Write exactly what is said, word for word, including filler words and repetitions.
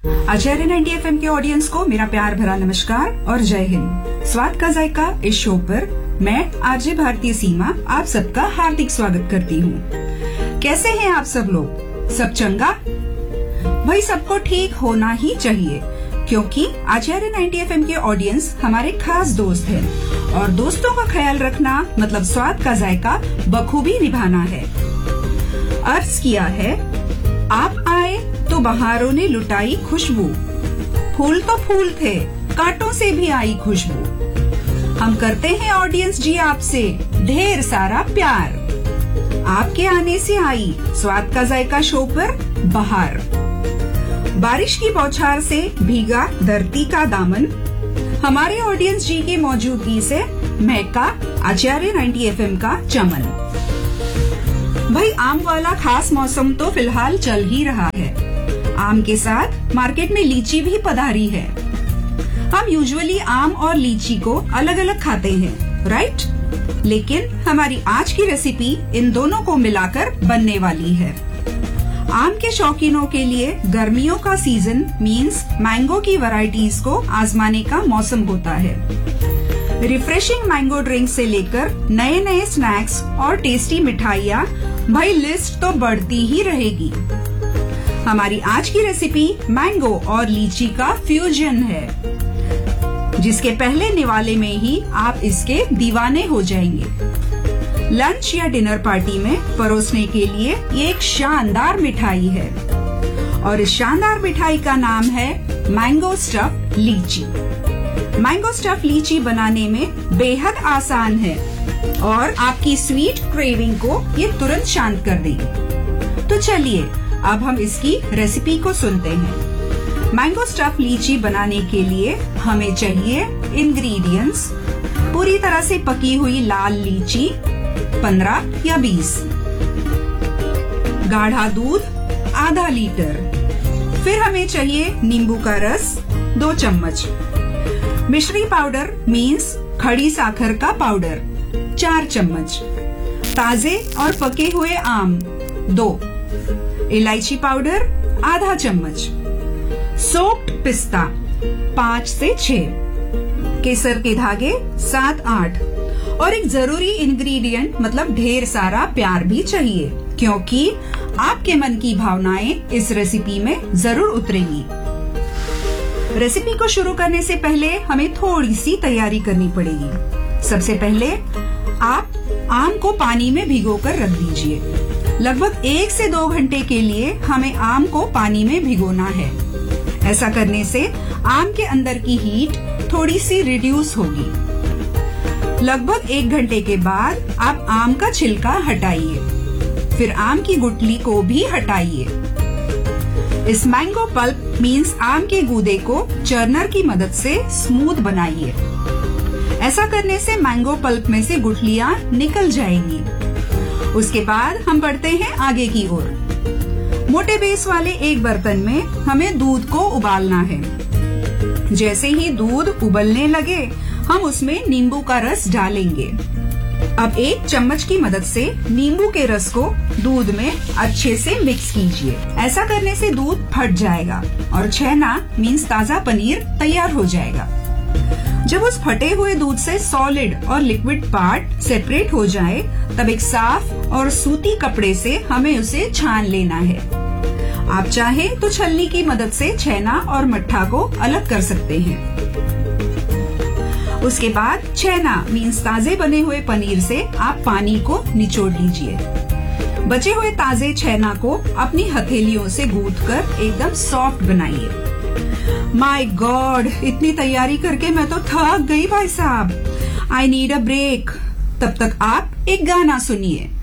आचार्य ninety F M के audience को मेरा प्यार भरा नमस्कार और जय हिंद। स्वाद का जायका इस शो पर मैं आरजे भारतीय सीमा आप सबका हार्दिक स्वागत करती हूँ। कैसे हैं आप सब लोग? सब चंगा? भाई सबको ठीक होना ही चाहिए, क्योंकि आचार्य नाइंटी एफ एम के ऑडियंस हमारे खास दोस्त हैं और दोस्तों का ख्याल रखना मतलब स्वाद का जायका बखूबी निभाना है। अर्ज किया है, आप आए तो बहारों ने लुटाई खुशबू, फूल तो फूल थे कांटों से भी आई खुशबू। हम करते हैं ऑडियंस जी आपसे ढेर सारा प्यार, आपके आने से आई स्वाद का जायका शो पर बहार। बारिश की बौछार से भीगा धरती का दामन, हमारे ऑडियंस जी की मौजूदगी से महका आचार्य नाइंटी एफ एम का चमन। भाई आम वाला खास मौसम तो फिलहाल चल ही रहा है। आम के साथ मार्केट में लीची भी पधारी है। हम यूजुअली आम और लीची को अलग अलग खाते हैं, राइट? लेकिन हमारी आज की रेसिपी इन दोनों को मिलाकर बनने वाली है। आम के शौकीनों के लिए गर्मियों का सीजन मींस मैंगो की वैरायटीज को आजमाने का मौसम होता है। रिफ्रेशिंग मैंगो ड्रिंक से लेकर नए नए स्नैक्स और टेस्टी मिठाइयाँ, भाई लिस्ट तो बढ़ती ही रहेगी। हमारी आज की रेसिपी मैंगो और लीची का फ्यूजन है, जिसके पहले निवाले में ही आप इसके दीवाने हो जाएंगे। लंच या डिनर पार्टी में परोसने के लिए ये एक शानदार मिठाई है और इस शानदार मिठाई का नाम है मैंगो स्टफ लीची। मैंगो स्टफ लीची बनाने में बेहद आसान है और आपकी स्वीट क्रेविंग को ये तुरंत शांत कर देगी। तो चलिए अब हम इसकी रेसिपी को सुनते हैं। मैंगो स्टफ लीची बनाने के लिए हमें चाहिए इंग्रेडिएंट्स: पूरी तरह से पकी हुई लाल लीची पंद्रह या बीस, गाढ़ा दूध आधा लीटर, फिर हमें चाहिए नींबू का रस दो चम्मच, मिश्री पाउडर मीन्स खड़ी साखर का पाउडर चार चम्मच, ताजे और पके हुए आम दो, इलायची पाउडर आधा चम्मच, सोक्ड पिस्ता पाँच से छह, केसर के धागे सात आठ और एक जरूरी इंग्रेडिएंट मतलब ढेर सारा प्यार भी चाहिए, क्योंकि आपके मन की भावनाएं इस रेसिपी में जरूर उतरेंगी। रेसिपी को शुरू करने से पहले हमें थोड़ी सी तैयारी करनी पड़ेगी। सबसे पहले आप आम को पानी में भिगोकर रख दीजिए। लगभग एक से दो घंटे के लिए हमें आम को पानी में भिगोना है। ऐसा करने से आम के अंदर की हीट थोड़ी सी रिड्यूस होगी। लगभग एक घंटे के बाद आप आम का छिलका हटाइए, फिर आम की गुठली को भी हटाइए। इस मैंगो पल्प मीन्स आम के गूदे को चर्नर की मदद से स्मूथ बनाइए। ऐसा करने से मैंगो पल्प में से गुठलियां निकल जाएंगी। उसके बाद हम बढ़ते हैं आगे की ओर। मोटे बेस वाले एक बर्तन में हमें दूध को उबालना है। जैसे ही दूध उबलने लगे हम उसमें नींबू का रस डालेंगे। अब एक चम्मच की मदद से नींबू के रस को दूध में अच्छे से मिक्स कीजिए। ऐसा करने से दूध फट जाएगा और छेना मीन्स ताजा पनीर तैयार हो जाएगा। जब उस फटे हुए दूध से सॉलिड और लिक्विड पार्ट सेपरेट हो जाए, तब एक साफ और सूती कपड़े से हमें उसे छान लेना है। आप चाहे तो छलनी की मदद से छेना और मट्ठा को अलग कर सकते हैं। उसके बाद छेना मीन्स ताजे बने हुए पनीर से आप पानी को निचोड़ लीजिए। बचे हुए ताजे छेना को अपनी हथेलियों से गूंथकर एकदम सॉफ्ट बनाइए। माय गॉड, इतनी तैयारी करके मैं तो थक गई भाई साहब। I need a break. तब तक आप एक गाना सुनिए।